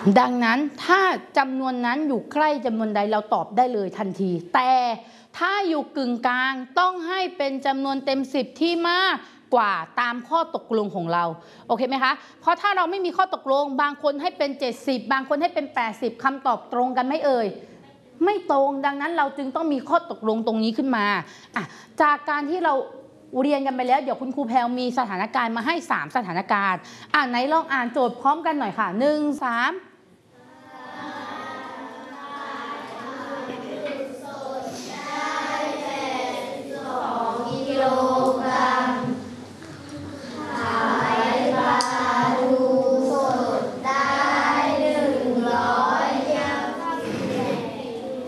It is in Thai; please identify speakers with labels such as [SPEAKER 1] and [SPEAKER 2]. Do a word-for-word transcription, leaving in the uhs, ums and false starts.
[SPEAKER 1] ดังนั้นถ้าจำนวนนั้นอยู่ใกล้จำนวนใดเราตอบได้เลยทันทีแต่ถ้าอยู่กึ่งกลางต้องให้เป็นจำนวนเต็มสิบที่มากกว่าตามข้อตกลงของเราโอเคไหมคะเพราะถ้าเราไม่มีข้อตกลงบางคนให้เป็นเจ็ดสิบบางคนให้เป็นแปดสิบคำตอบตรงกันไหมเอ่ยไม่ตรงดังนั้นเราจึงต้องมีข้อตกลงตรงนี้ขึ้นมาอ่ะจากการที่เราเรียนกันไปแล้วเดี๋ยวคุณครูแพลวมีสถานการณ์มาให้สามสถานการณ์อ่านไหนลองอ่านโจทย์พร้อมกันหน่อยค่ะหนึ่ง สาม